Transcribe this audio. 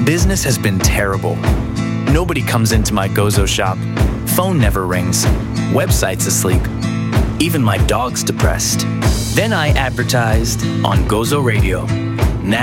Business has been terrible. Nobody comes into my Gozo shop. Phone never rings. Website's asleep. Even my dog's depressed. Then I advertised on Gozo Radio.